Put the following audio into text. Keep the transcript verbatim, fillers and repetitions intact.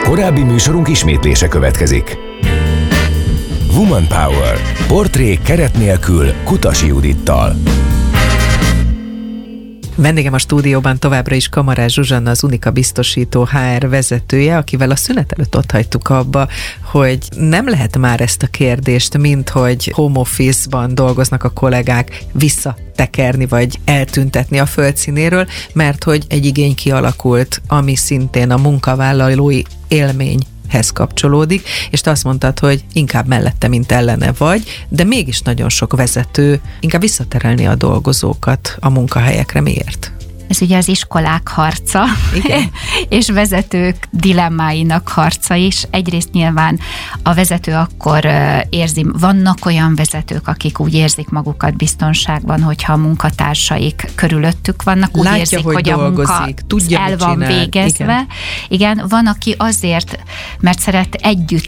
Korábbi műsorunk ismétlése következik. Woman Power. Portrék keret nélkül Kutasi Judittal. Vendégem a stúdióban továbbra is Kamarás Zsuzsanna, az Unika biztosító há er vezetője, akivel a szünet előtt ott hagytuk abba, hogy nem lehet már ezt a kérdést, mint hogy home office-ban dolgoznak a kollégák, visszatekerni vagy eltüntetni a földszínéről, mert hogy egy igény kialakult, ami szintén a munkavállalói élmény hez kapcsolódik, és te azt mondtad, hogy inkább mellette, mint ellene vagy, de mégis nagyon sok vezető inkább visszaterelni a dolgozókat a munkahelyekre. Miért? Ez ugye az iskolák harca, és vezetők dilemmáinak harca is. Egyrészt nyilván a vezető akkor érzi, vannak olyan vezetők, akik úgy érzik magukat biztonságban, hogyha a munkatársaik körülöttük vannak, úgy látja, érzik, hogy, hogy dolgozik, a munka tudja, el van csinál. végezve. Igen. Igen, van, aki azért, mert szeret együtt